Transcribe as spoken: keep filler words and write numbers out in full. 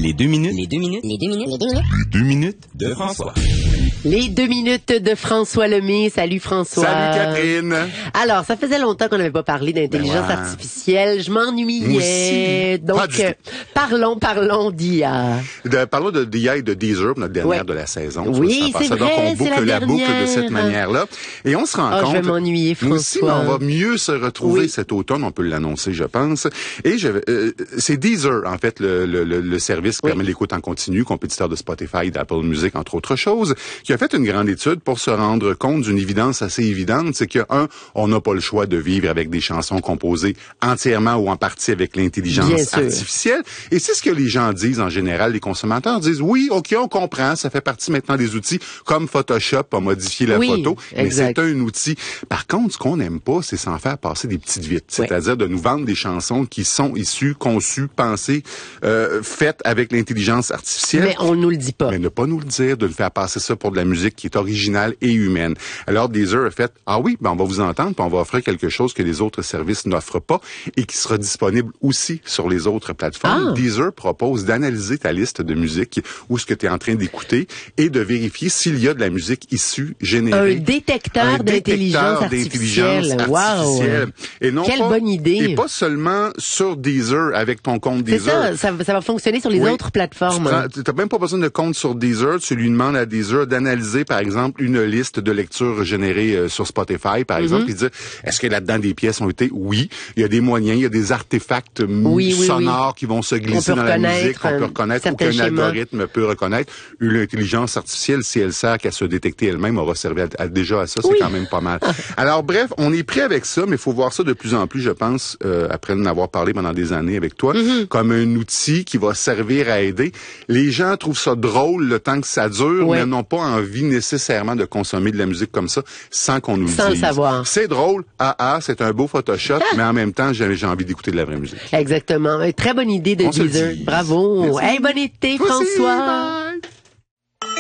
Les deux minutes. Les deux minutes. Les deux minutes. Les deux minutes. Les deux minutes de François. Les deux minutes de François Lemay. Salut François. Salut Catherine. Alors, ça faisait longtemps qu'on n'avait pas parlé d'intelligence Ben ouais. artificielle. Je m'ennuyais. Moi aussi. Donc, Pas du euh, tout. parlons, parlons d'I A. De, parlons de d'I A et de Deezer, notre dernière Ouais. de la saison. Oui, Ça, ça c'est passe. Donc, vrai, on c'est boucle la la, boucle de dernière. cette manière-là. Et on se rend Ah, compte... je vais m'ennuyer, François. Nous aussi, mais on va mieux se retrouver Oui. cet automne. On peut l'annoncer, je pense. Et je, euh, c'est Deezer, en fait, le, le, le, le service qui Oui. permet l'écoute en continu, compétiteur de Spotify, d'Apple Music, entre autres choses, qui a fait une grande étude pour se rendre compte d'une évidence assez évidente, c'est que, un, on n'a pas le choix de vivre avec des chansons composées entièrement ou en partie avec Bien l'intelligence sûr. artificielle. Et c'est ce que les gens disent en général, les consommateurs disent, oui, OK, on comprend, ça fait partie maintenant des outils comme Photoshop a modifié la Oui, photo, mais exact. c'est un outil. Par contre, ce qu'on n'aime pas, c'est s'en faire passer des petites vites, Oui. c'est-à-dire de nous vendre des chansons qui sont issues, conçues, pensées, euh, faites avec l'intelligence artificielle. Mais on nous le dit pas. Mais ne pas nous le dire, de le faire passer ça pour de la musique qui est originale et humaine. Alors, Deezer a fait, ah oui, ben on va vous entendre, puis on va offrir quelque chose que les autres services n'offrent pas et qui sera disponible aussi sur les autres plateformes. Ah. Deezer propose d'analyser ta liste de musique ou ce que tu es en train d'écouter et de vérifier s'il y a de la musique issue, générée. Un détecteur Un d'intelligence détecteur artificielle. d'intelligence Wow. artificielle. Et non Quelle pas- bonne idée. Et pas seulement sur Deezer avec ton compte C'est Deezer. ça, ça, ça va fonctionner sur les Oui. autres plateformes. Tu n'as même pas besoin de compte sur Deezer. Tu lui demandes à Deezer d'analyser, par exemple, une liste de lectures générées euh, sur Spotify, par exemple, Mm-hmm. et dire, est-ce que là-dedans des pièces ont été? Oui. Il y a des moyens, il y a des artefacts m- Oui, oui, sonores qui vont se glisser peut dans la reconnaître, musique, qu'on euh, peut reconnaître, ou certains qu'un schémas. algorithme peut reconnaître. L'intelligence artificielle, si elle sert qu'à se détecter elle-même, aura servi à, à- déjà à ça. C'est Oui. quand même pas mal. Alors, bref, on est prêt avec ça, mais il faut voir ça de plus en plus, je pense, euh, après en avoir parlé pendant des années avec toi, Mm-hmm. comme un outil qui va servir à aider. Les gens trouvent ça drôle le temps que ça dure, Ouais. mais n'ont pas envie nécessairement de consommer de la musique comme ça sans qu'on nous Sans le le dise. savoir. C'est drôle, ah ah, c'est un beau Photoshop, mais en même temps, j'ai j'ai envie d'écouter de la vraie musique. Exactement. Très bonne idée de On se le Deezer. dit. Bravo. Merci. Hey, bon été, Toi aussi, François. bye.